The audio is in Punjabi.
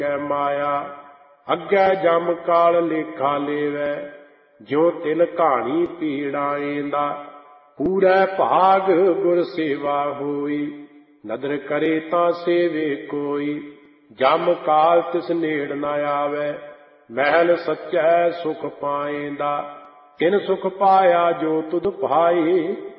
ਕੈ ਮਾਇਆ। ਅੱਗੇ ਜਮ ਕਾਲ ਲੇਖਾ ਲੇਵੈ, ਜਿਉ ਤਿਲ ਕਹਾਣੀ ਪੀੜਾਏਂਦਾ। ਪੂਰੇ ਭਾਗ ਗੁਰ ਸੇਵਾ ਹੋਈ, ਨਦਰ ਕਰੇ ਤਾਂ ਸੇਵੇ ਕੋਈ। ਜਮ ਕਾਲ ਤਿਸ ਨੇੜ ਨ ਆਵੈ, ਮਹਿਲ ਸੱਚੈ ਸੁਖ ਪਾਏਂਦਾ। ਤਿਨ ਸੁਖ ਪਾਇਆ ਜੋ ਤੁਧ ਭਾਈ,